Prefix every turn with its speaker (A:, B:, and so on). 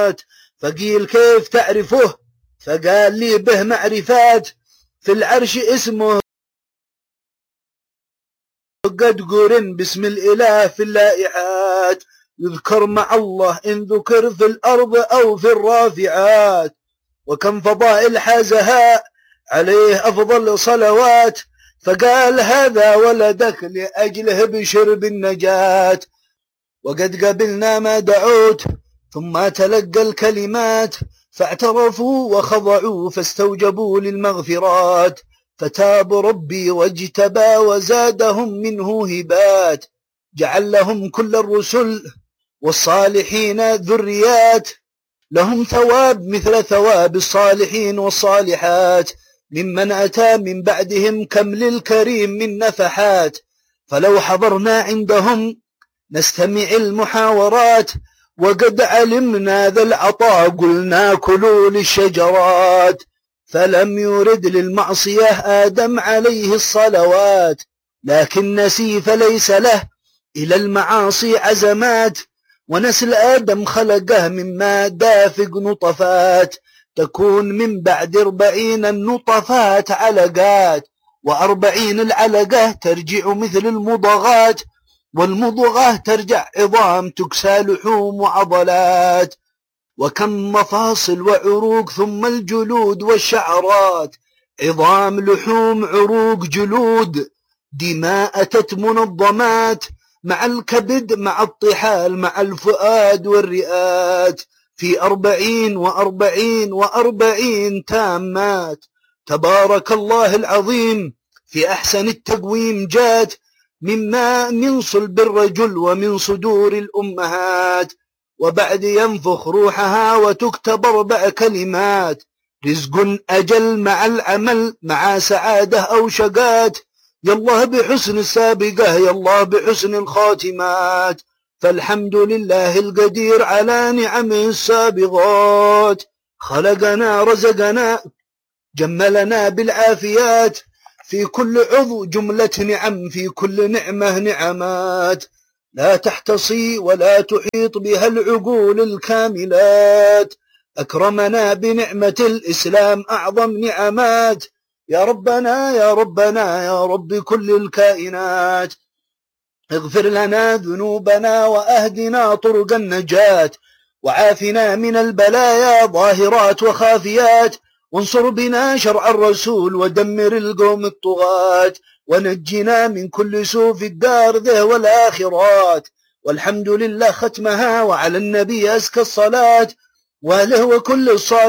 A: فقيل كيف تعرفه؟ فقال لي به معرفات، في العرش اسمه قد قرن باسم الإله في اللائحات، يذكر مع الله إن ذكر في الأرض أو في الرافعات، وكم فضائل حازها عليه أفضل صلوات، فقال هذا ولدك لأجله بشر بالنجاة. وقد قبلنا ما دعوت ثم تلقى الكلمات، فاعترفوا وخضعوا فاستوجبوا للمغفرات، فتاب ربي واجتبى وزادهم منه هبات، جعل لهم كل الرسل والصالحين ذريات، لهم ثواب مثل ثواب الصالحين والصالحات، ممن أتى من بعدهم كم للكريم من نفحات. فلو حضرنا عندهم نستمع المحاورات، وقد علمنا ذا العطاء قلنا كلوا للشجرات، فلم يرد للمعصية آدم عليه الصلوات، لكن نسي فليس له إلى المعاصي عزمات، ونسل آدم خلقه مما دافق نطفات، تكون من بعد 40 النطفات علقات، و40 العلقة ترجع مثل المضغات، والمضغة ترجع عظام تكسى لحوم وعضلات، وكم مفاصل وعروق ثم الجلود والشعرات، عظام لحوم عروق جلود، دماء أتت منظمات، مع الكبد مع الطحال مع الفؤاد والرئات، في 40 و40 تامات. تبارك الله العظيم في أحسن التقويم جات، مما من صلب الرجل ومن صدور الأمهات، وبعد ينفخ روحها وتكتب 4 كلمات، رزق أجل مع العمل مع سعادة أو شقات، يالله بحسن السابقة يالله بحسن الخاتمات، فالحمد لله القدير على نعمه السابغات، خلقنا رزقنا جملنا بالعافيات، في كل عضو جملة نعم في كل نعمة نعمات، لا تحتصي ولا تحيط بها العقول الكاملات، أكرمنا بنعمة الإسلام أعظم نعمات، يا ربنا يا ربنا يا رب كل الكائنات، اغفر لنا ذنوبنا وأهدنا طرق النجاة، وعافنا من البلايا ظاهرات وخافيات، وانصر بنا شرع الرسول ودمر القوم الطغاة، ونجنا من كل سوء في الدار ذه والآخرات. والحمد لله ختمها، وعلى النبي أزكى الصلاة، وله وكل الصالحين